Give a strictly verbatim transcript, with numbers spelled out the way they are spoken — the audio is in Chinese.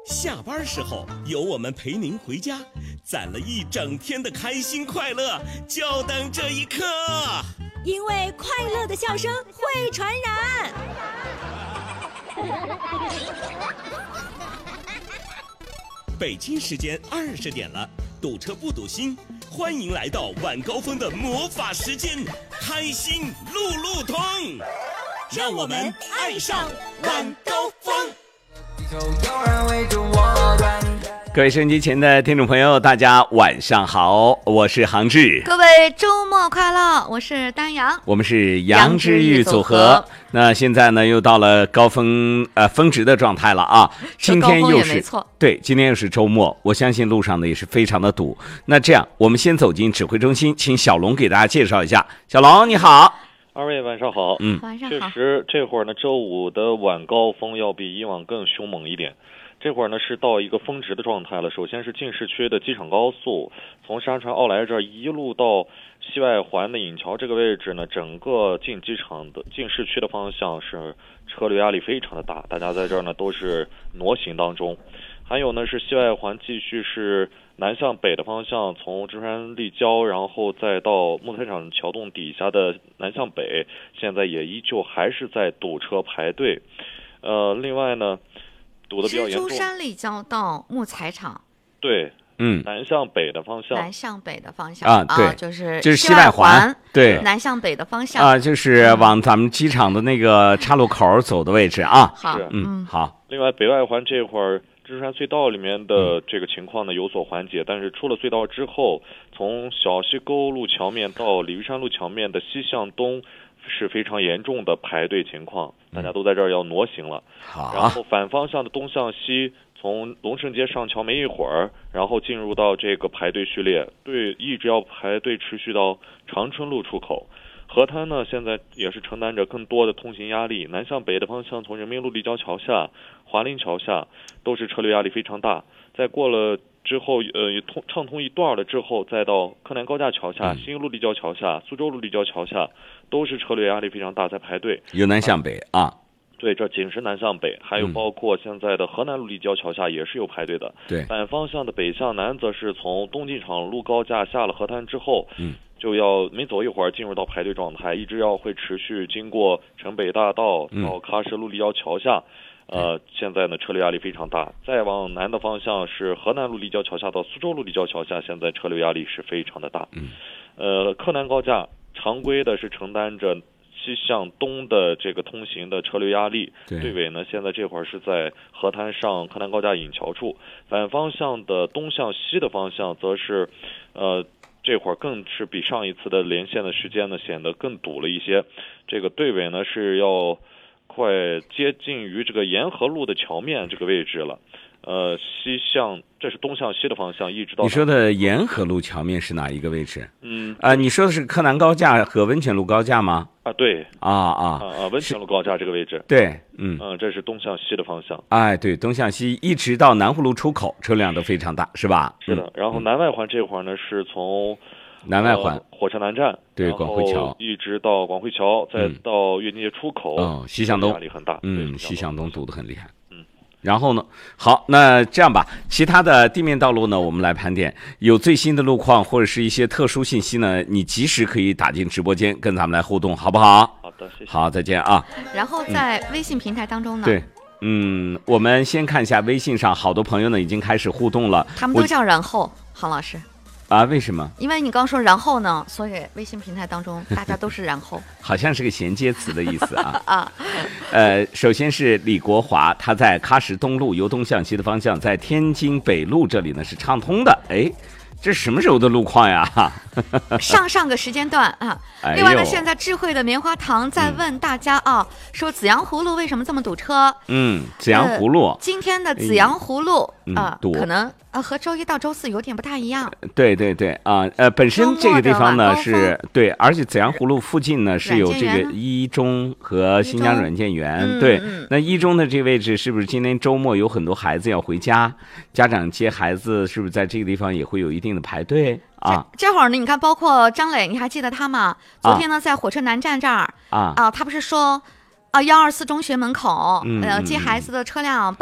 下班时候有我们陪您回家，攒了一整天的开心快乐，就等这一刻。 因为快乐的笑声会传染。 北京时间二十点了，堵车不堵心，欢迎来到晚高峰的魔法时间，开心路路通，让我们爱上晚高峰。 各位收音机前的听众朋友，大家晚上好，我是杭志。 各位周末快乐，我是丹阳， 我们是杨之玉组合。那现在呢，又到了高峰呃峰值的状态了啊！今天又是对，今天又是周末，我相信路上呢也是非常的堵。那这样，我们先走进指挥中心，请小龙给大家介绍一下。小龙，你好。 二位晚上好。 嗯， 晚上好。 确实，这会儿呢，周五的晚高峰要比以往更凶猛一点。这会儿呢是到一个峰值的状态了。首先是进市区的机场高速，从沙船奥莱这儿一路到西外环的引桥这个位置呢，整个进机场的进市区的方向是车流压力非常的大，大家在这儿呢都是挪行当中。还有呢是西外环继续是南向北的方向，从中山立交，然后再到木材厂桥洞底下的南向北，现在也依旧还是在堵车排队。呃，另外呢，堵得比较严重。 是中山立交到木材厂。 对， 嗯， 南向北的方向。 南向北的方向啊，对， 啊、就是就是西外环，对， 南向北的方向啊，就是往咱们机场的那个岔路口走的位置啊。 好， 嗯，好。 另外，北外环这会儿，芝山隧道里面的这个情况呢有所缓解，但是出了隧道之后，从小西沟路桥面到鲤鱼山路桥面的西向东是非常严重的排队情况，大家都在这儿要挪行了。 好， 然后反方向的东向西，从龙胜街上桥没一会儿，然后进入到这个排队序列，对，一直要排队持续到长春路出口。河滩呢，现在也是承担着更多的通行压力。南向北的方向，从人民路立交桥下、华林桥下，都是车流压力非常大。再过了之后，呃，通畅通一段了之后，再到柯南高架桥下、新一路立交桥下、苏州路立交桥下，都是车流压力非常大，在排队。 由南向北啊。啊对，这仅是南向北，还有包括现在的河南路立交桥下也是有排队的。 对， 反方向的北向南则是从东进场路高架下了河滩之后， 嗯， 就要没走一会儿进入到排队状态，一直要会持续经过城北大道到喀什路立交桥下。嗯、呃，现在呢车流压力非常大。再往南的方向是河南路立交桥下到苏州路立交桥下，现在车流压力是非常的大。 嗯， 呃，柯南高架常规的是承担着西向东的这个通行的车流压力，队尾呢现在这会儿是在河滩上柯南高架引桥处，反方向的东向西的方向则是，呃，这会儿更是比上一次的连线的时间呢显得更堵了一些。这个队尾呢是要快接近于这个沿河路的桥面这个位置了。呃，西向这是东向西的方向，一直到你说的沿河路桥面是哪一个位置？ 嗯， 啊、呃，你说的是柯南高架和温泉路高架吗？ 啊，对， 啊啊啊，温泉路高架这个位置， 对，嗯嗯、呃，这是东向西的方向。 哎，对，东向西一直到南湖路出口，车辆都非常大，是吧？ 是的。然后南外环这块呢，是从南外环、 呃、火车南站， 对，广汇桥一直到广汇桥，再到越金街出口， 哦，西向东压力很大， 嗯，西向东堵得很厉害。 然后呢？好，那这样吧，其他的地面道路呢，我们来盘点。有最新的路况或者是一些特殊信息呢，你及时可以打进直播间跟咱们来互动，好不好？ 好的，谢谢。 好，再见啊。 然后在微信平台当中呢， 对，嗯，我们先看一下微信上，好多朋友呢已经开始互动了。 他们都叫然后，郝老师。 啊？为什么？ 因为你刚说然后呢，所以微信平台当中大家都是然后， 好像是个衔接词的意思啊。 啊， 呃，首先是李国华，他在喀什东路由东向西的方向，在天津北路这里呢是畅通的。哎，这是什么时候的路况呀？ 上上个时间段啊。 哎、 另外呢，现在智慧的棉花糖在问大家啊，嗯、说紫阳葫芦为什么这么堵车？ 嗯，紫阳葫芦、呃， 今天的紫阳葫芦啊、 嗯呃， 可能。呃，和周一到周四有点不太一样。 对对对啊，呃，本身这个地方呢是对，而且紫阳葫芦附近呢是有这个一中和新疆软件园。 嗯、 对、 嗯， 那一中的这个位置是不是今天周末有很多孩子要回家，家长接孩子是不是在这个地方也会有一定的排队啊？ 这, 这会儿呢，你看，包括张磊，你还记得他吗？昨天呢，啊、在火车南站这儿啊啊，他不是说啊幺二四中学门口， 嗯、 呃，接孩子的车辆。